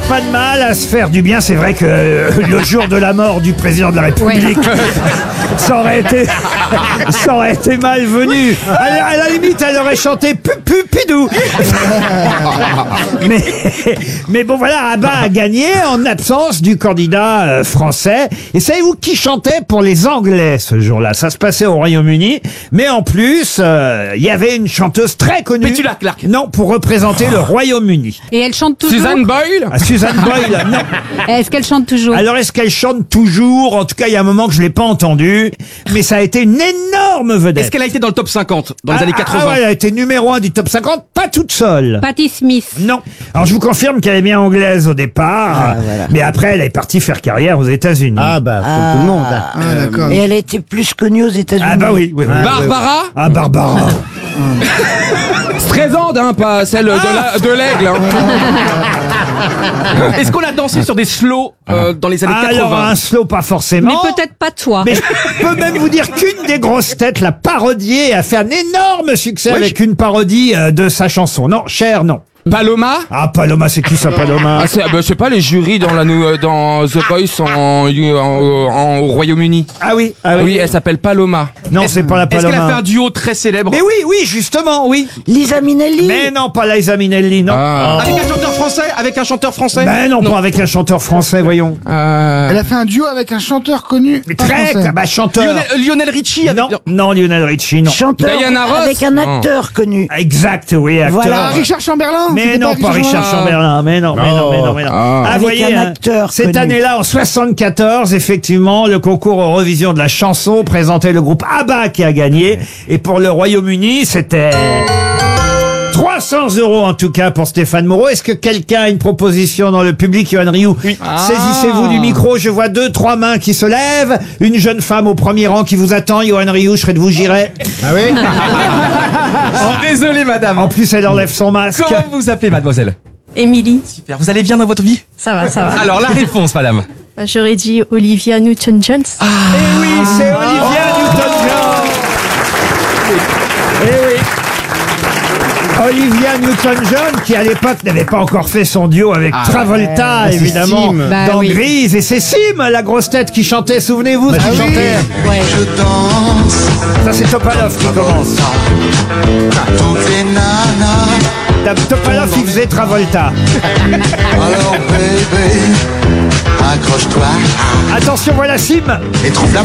pas de mal à se faire du bien. C'est vrai que le jour de la mort du président de la République, ça aurait été malvenu. À la limite, elle aurait chanté Pupidou. Mais bon, voilà, ABBA a gagné en absence du candidat français. Et savez-vous qui chantait pour les Anglais ce jour-là? Ça se passait au Royaume-Uni, mais en plus, il y avait une chanteuse très connue. Petula Clark. Non, pour représenter le Royaume-Uni. Et elle chante toujours. Suzanne Boyle. Suzanne Boyle, non. Est-ce qu'elle chante toujours? Alors, est-ce qu'elle chante toujours? En tout cas, il y a un moment que je l'ai pas entendu, mais ça a été une énorme vedette. Est-ce qu'elle a été dans le top 50 dans les années 80? Ah ouais, elle a été numéro 1 du top 50, pas toute seule. Patti Smith. Non. Alors, je vous confirme qu'elle est bien anglaise au départ, mais après, elle est partie faire carrière aux États-Unis. Ah bah, comme tout le monde. D'accord. Et elle a été plus connue aux États-Unis. Ah bah oui. Barbara. Ah, Barbara. Streisand, hein, pas celle de l'aigle. Hein. Est-ce qu'on a dansé sur des slows dans les années 80? Alors, un slow, pas forcément. Mais peut-être pas toi. Mais je peux même vous dire qu'une des grosses têtes l'a parodiée et a fait un énorme succès avec une parodie de sa chanson. Non, Cher, non. Paloma. Ah, Paloma, c'est qui ça, Paloma? Ah, je sais pas, les jurys dans The Voice au Royaume-Uni. Ah oui, Oui, elle s'appelle Paloma. Non, c'est pas la Paloma. Est-ce qu'elle a fait un duo très célèbre? Mais oui, justement, oui. Lisa Minnelli. Mais non, pas Liza Minnelli, non. Avec un chanteur français? Mais non, pas avec un chanteur français, voyons. Elle a fait un duo avec un chanteur connu. Mais pas très, français. bah, chanteur. Lionel Richie avec... Non, Lionel Richie, non. Chanteur Diana Ross. avec un acteur connu. Exact, oui, acteur. Voilà. Richard Chamberlain. Mais C'était non, pas Richard Chamberlain. Mais non. Ah, Avec voyez, un hein, acteur cette connu. année-là, en 74, effectivement, le concours Eurovision de la chanson présentait le groupe ABBA qui a gagné. Et pour le Royaume-Uni, c'était 300 € en tout cas pour Stéphane Moreau. Est-ce que quelqu'un a une proposition dans le public? Yoann Rioux, saisissez-vous du micro. Je vois 2-3 mains qui se lèvent. Une jeune femme au premier rang qui vous attend. Yoann Rioux, je serais de vous, j'irai. Ah oui? Désolé, madame. En plus, elle enlève son masque. Comment vous vous appelez, mademoiselle? Émilie. Super. Vous allez bien dans votre vie? Ça va. Alors, la réponse, madame. J'aurais dit Olivia Newton-John. Eh oui, c'est Olivia Newton-John. Eh oui. Olivia Newton-John, qui à l'époque n'avait pas encore fait son duo avec Travolta, évidemment, Sim. Bah dans oui. Grise. Et c'est Sim, la grosse tête, qui chantait, souvenez-vous, ce qu'il chantait. Ouais. Ça, c'est Topalov qui commence. Topalov, il faisait Travolta. Alors bébé, accroche-toi Attention, voilà Sim. et trouve la